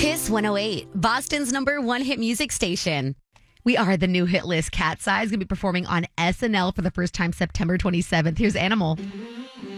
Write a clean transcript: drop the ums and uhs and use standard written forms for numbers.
Kiss 108, Boston's #1 hit music station. We are the new hit list. Cat's Eye is going to be performing on SNL for the first time September 27th. Here's Animal.